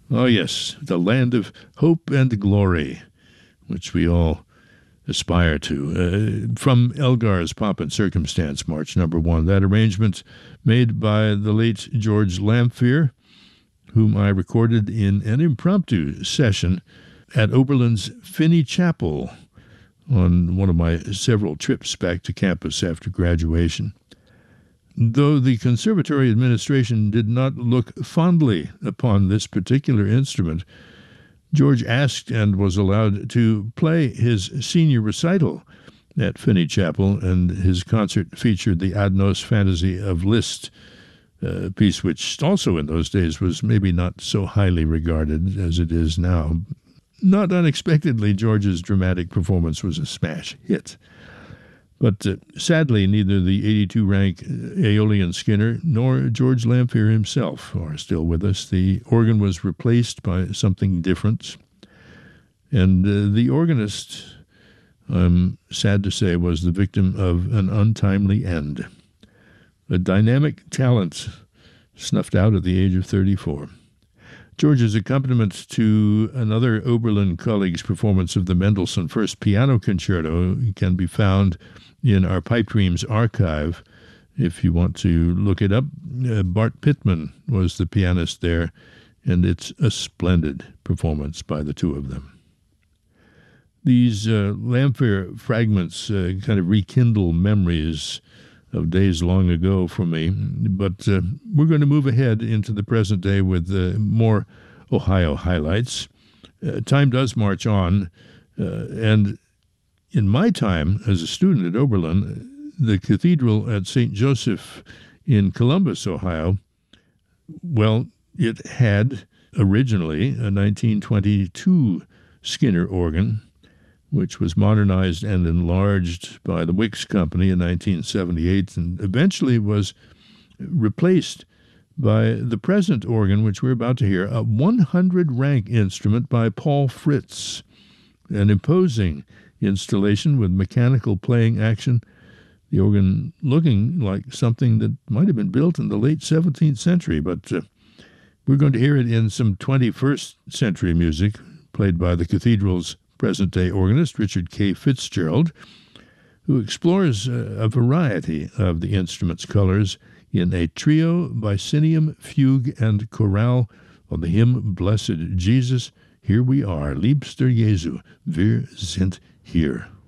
Oh, yes, the land of hope and glory, which we all aspire to. From Elgar's Pomp and Circumstance, March number 1. That arrangement made by the late George Lamphere, whom I recorded in an impromptu session at Oberlin's Finney Chapel on one of my several trips back to campus after graduation. Though the conservatory administration did not look fondly upon this particular instrument, George asked and was allowed to play his senior recital at Finney Chapel, and his concert featured the Adnos Fantasy of Liszt, a piece which also in those days was maybe not so highly regarded as it is now. Not unexpectedly, George's dramatic performance was a smash hit. But sadly, neither the 82-rank Aeolian Skinner nor George Lamphere himself are still with us. The organ was replaced by something different. And the organist, I'm sad to say, was the victim of an untimely end. A dynamic talent snuffed out at the age of 34. George's accompaniment to another Oberlin colleague's performance of the Mendelssohn First Piano Concerto can be found in our Pipe Dreams archive. If you want to look it up, Bart Pittman was the pianist there, and it's a splendid performance by the two of them. These Lamphere fragments kind of rekindle memories of days long ago for me, but we're going to move ahead into the present day with more Ohio highlights. Time does march on, and in my time as a student at Oberlin, the cathedral at St. Joseph in Columbus, Ohio, well, it had originally a 1922 Skinner organ, which was modernized and enlarged by the Wicks Company in 1978 and eventually was replaced by the present organ, which we're about to hear, a 100-rank instrument by Paul Fritz, an imposing installation with mechanical playing action, the organ looking like something that might have been built in the late 17th century, but we're going to hear it in some 21st century music played by the cathedral's present-day organist, Richard K. Fitzgerald, who explores a variety of the instrument's colors in a trio, Bicinium, Fugue, and Chorale on the hymn Blessed Jesus. Here we are, Liebster Jesu, wir sind hier.